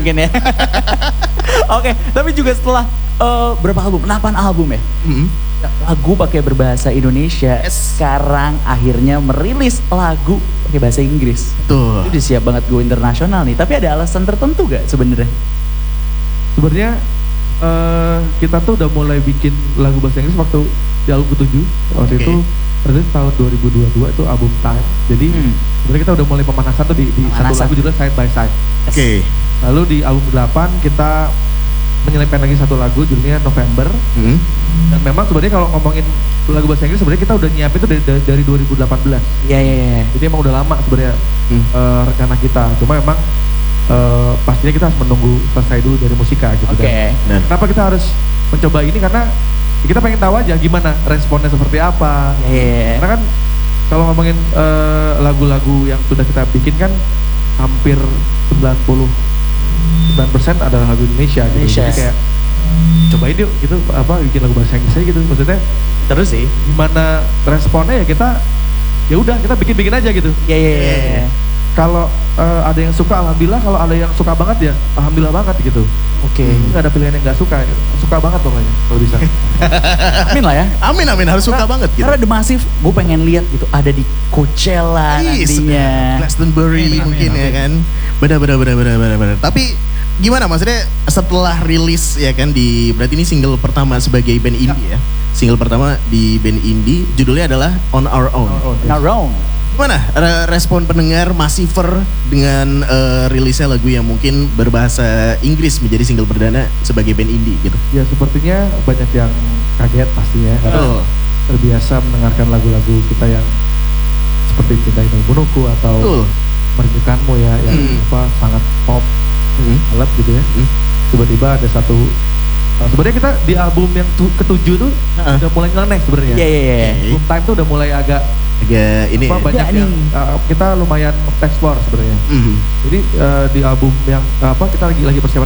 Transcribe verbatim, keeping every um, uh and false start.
mungkin ya. Oke, tapi juga setelah uh, berapa album? delapan album ya? Mm-hmm. Lagu pakai berbahasa Indonesia, Yes. sekarang akhirnya merilis lagu pakai bahasa Inggris. Tuh. Itu udah siap banget go internasional nih, tapi ada alasan tertentu gak sebenarnya? Sebenarnya uh, kita tuh udah mulai bikin lagu bahasa Inggris waktu di album ketujuh. Waktu Oke. itu rilis tahun dua ribu dua puluh dua itu album Time. Jadi Hmm. sebenarnya kita udah mulai pemanasan tuh di, di satu Pemanasan. lagu judulnya Side by Side. Oke. Lalu di album delapan kita menyelipkan lagi satu lagu judulnya November. Mm-hmm. Dan memang sebenarnya kalau ngomongin lagu bahasa Inggris sebenarnya kita udah nyiapin itu dari, dari, dari dua ribu delapan belas. Iya, iya, iya. Jadi emang udah lama sebenarnya Hmm. eh, rencana kita. Cuma memang eh, pastinya kita harus menunggu selesai dulu dari musika gitu. Oke. Dan Dan kenapa kita harus mencoba ini karena kita pengen tahu aja gimana responnya seperti apa. Iya, iya, iya. Karena kan kalau ngomongin eh, lagu-lagu yang sudah kita bikin kan hampir sembilan puluh sembilan persen adalah lagu Indonesia gitu. Indonesia. Jadi kayak cobain yuk gitu apa bikin lagu bahasa Inggris aja gitu. Maksudnya Terus sih. gimana responnya ya kita ya udah kita bikin-bikin aja gitu. Iya, iya, iya, iya. Kalau eh, ada yang suka alhamdulillah, kalau ada yang suka banget ya alhamdulillah banget gitu. Oke. Nggak ada pilihan yang nggak suka, suka banget pokoknya kalau bisa. Amin lah ya. amin amin harus suka banget gitu. Karena The Massive, gue pengen lihat gitu ada di Coachella Ih, nantinya. Glastonbury Amin, mungkin amin, ya kan. Benar benar benar benar benar benar. Tapi gimana maksudnya setelah rilis ya kan di berarti ini single pertama sebagai band indie ya. Single pertama di band indie judulnya adalah On Our Own. Oh, oh, Not wrong. Gimana re- respon pendengar Massiver dengan eh, rilisnya lagu yang mungkin berbahasa Inggris menjadi single perdana sebagai band indie gitu. Ya sepertinya banyak yang kaget pastinya karena Betul. terbiasa mendengarkan lagu-lagu kita yang seperti Cinta Itu Bunuhku atau Betul. Merindukanmu ya yang Hmm. apa sangat pop, Hmm. alat gitu ya. Hmm. Tiba-tiba ada satu uh, sebenarnya kita di album yang tu- ketujuh tuh Heeh. udah mulai nyeleneh sebenarnya. Iya, iya, iya. Oke. Album Time tuh udah mulai agak Agak ini apa ya. banyak Ya, yang nih. uh, kita lumayan explore sebenarnya. Mhm. Jadi uh, di album yang uh, apa kita lagi lagi persiapan